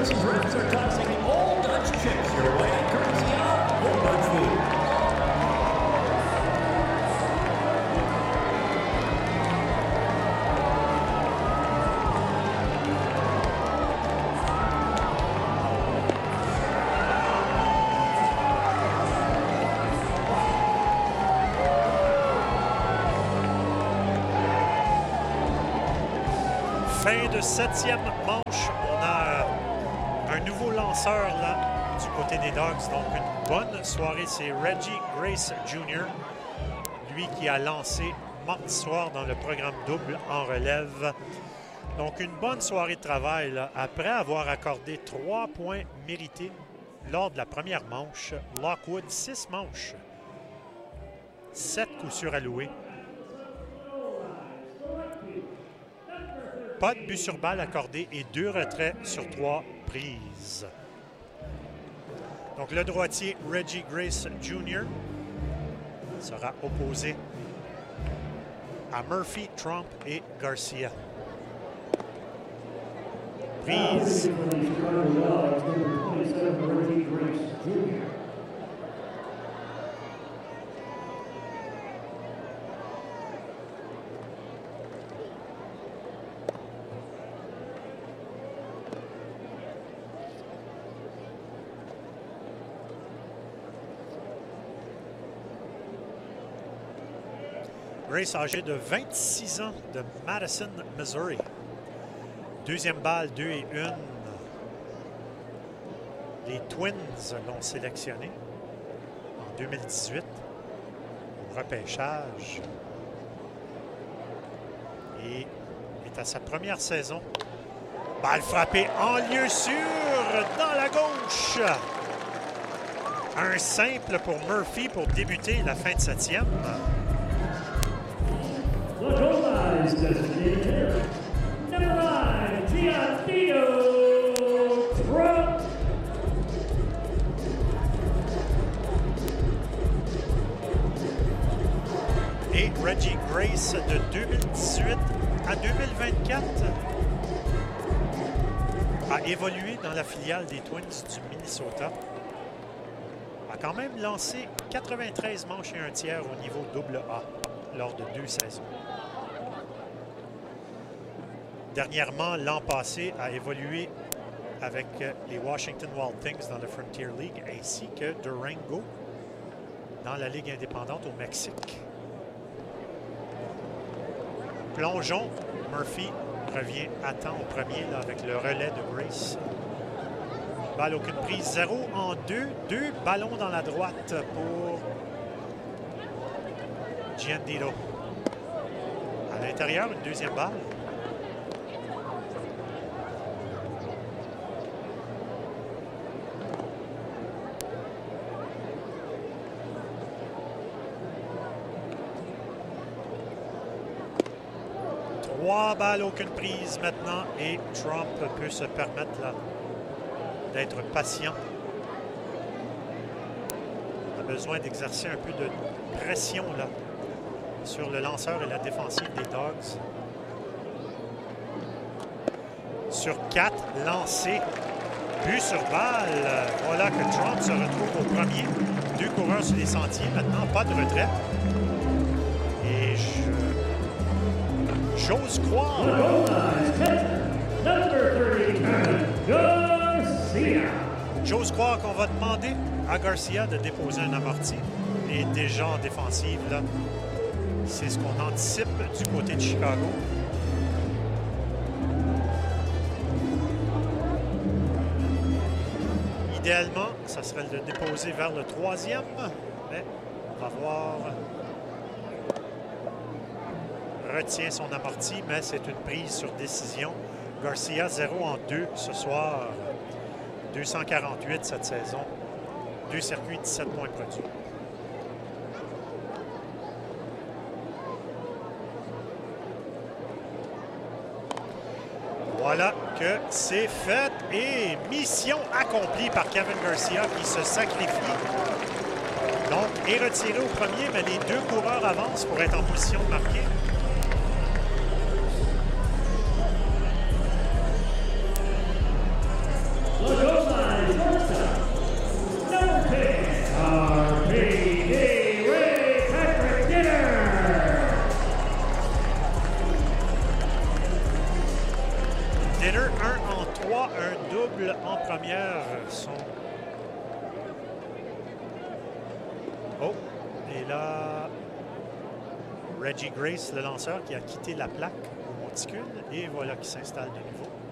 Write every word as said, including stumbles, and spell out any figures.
This drafts are tossing all Dutch chips your way, courtesy of Old Dutch Food. Fin de septième manche. On a un nouveau lanceur là du côté des Dogs. Donc une bonne soirée. C'est Reggie Grace junior Lui qui a lancé mardi soir dans le programme double en relève. Donc une bonne soirée de travail là, après avoir accordé trois points mérités lors de la première manche. Lockwood, six manches. Sept coups sûrs alloués. Pas de but sur balle accordé et deux retraits sur trois prises. Donc le droitier Reggie Grace junior sera opposé à Murphy, Trump et Garcia. Prise. Grace, âgé de vingt-six ans, de Madison, Missouri. Deuxième balle, deux et une. Les Twins l'ont sélectionné en deux mille dix-huit au repêchage. Et est à sa première saison. Balle frappée en lieu sûr dans la gauche. Un simple pour Murphy pour débuter la fin de septième. Is designated hitter. Number nine, Gianfino Trump. Et Reggie Grace de deux mille dix-huit à deux mille vingt-quatre a évolué dans la filiale des Twins du Minnesota. A quand même lancé quatre-vingt-treize manches et un tiers au niveau double A lors de deux saisons. Dernièrement, l'an passé, a évolué avec les Washington Wild Things dans la Frontier League ainsi que Durango dans la Ligue indépendante au Mexique. Plongeon, Murphy revient à temps au premier là, avec le relais de Grace. Balle aucune prise, zéro en deux. Deux ballons dans la droite pour Giandino. À l'intérieur, une deuxième balle. Trois balles, aucune prise maintenant et Trump peut se permettre là d'être patient. Il a besoin d'exercer un peu de pression là sur le lanceur et la défensive des Dogs. Sur quatre lancés, but sur balle. Voilà que Trump se retrouve au premier. Deux coureurs sur les sentiers. Maintenant, pas de retrait. Et je... J'ose croire. J'ose croire qu'on va demander à Garcia de déposer un amorti. Et déjà en défensive, là, c'est ce qu'on anticipe du côté de Chicago. Idéalement, ça serait de le déposer vers le troisième. Mais on va voir. Retient son amorti, mais c'est une prise sur décision. Garcia, zéro en deux ce soir. deux cent quarante-huit cette saison. Deux circuits, dix-sept points produits. Voilà que c'est fait et mission accomplie par Kevin Garcia qui se sacrifie. Donc, est retiré au premier, mais les deux coureurs avancent pour être en position de marquer. Oh, et là, Reggie Grace, le lanceur, qui a quitté la plaque au monticule. Et voilà qui s'installe de nouveau.